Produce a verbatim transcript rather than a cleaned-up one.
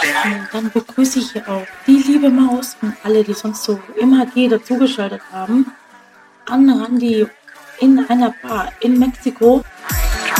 Und dann begrüße ich hier auch die liebe Maus und alle, die sonst so im H G dazugeschaltet haben, an Randi in einer Bar in Mexiko.